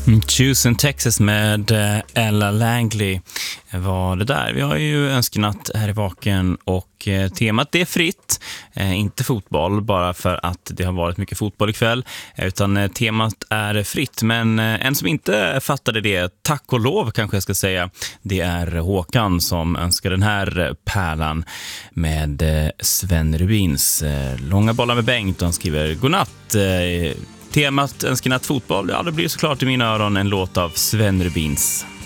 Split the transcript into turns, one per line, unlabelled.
Choosing Texas med Ella Langley var det där. Vi har ju önskenatt här i Vaken och temat det är fritt, inte fotboll bara för att det har varit mycket fotboll ikväll, utan temat är fritt. Men en som inte fattade det, tack och lov kanske jag ska säga, det är Håkan som önskar den här pärlan med Sven Rubins Långa bollar med Bengt, och han skriver godnatt. Temat önskenatt fotboll, ja det blir såklart i mina öron en låt av Sven Rubins.